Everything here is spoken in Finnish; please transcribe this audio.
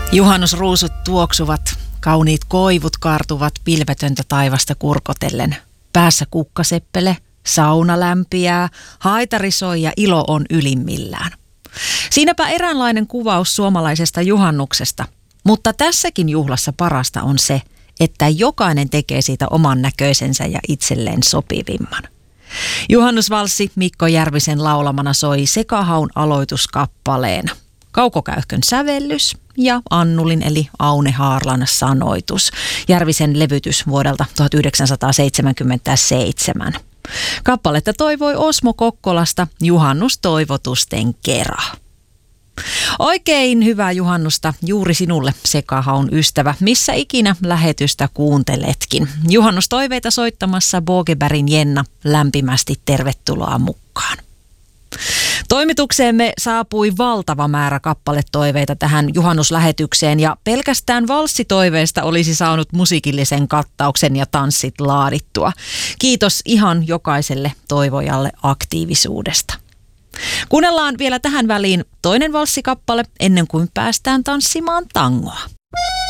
Juhannusruusut tuoksuvat, kauniit koivut kaartuvat pilvetöntä taivasta kurkotellen. Päässä kukkaseppele, sauna lämpiää, haitari soi ja ilo on ylimmillään. Siinäpä eräänlainen kuvaus suomalaisesta juhannuksesta. Mutta tässäkin juhlassa parasta on se, että jokainen tekee siitä oman näköisensä ja itselleen sopivimman. Juhannusvalssi Mikko Järvisen laulamana soi Sekahaun aloituskappaleena. Kauko Käyhkön sävellys ja Annulin eli Aune Haarlan sanoitus. Järvisen levytys vuodelta 1977. Kappaletta toivoi Osmo Kokkolasta juhannustoivotusten kera. Oikein hyvää juhannusta juuri sinulle, Sekahaun ystävä, missä ikinä lähetystä kuunteletkin. Juhannustoiveita soittamassa Bogebergin Jenna, lämpimästi tervetuloa mukaan. Toimitukseemme saapui valtava määrä kappaletoiveita tähän juhannuslähetykseen ja pelkästään valssitoiveista olisi saanut musiikillisen kattauksen ja tanssit laadittua. Kiitos ihan jokaiselle toivojalle aktiivisuudesta. Kuunnellaan vielä tähän väliin toinen valssikappale ennen kuin päästään tanssimaan tangoa.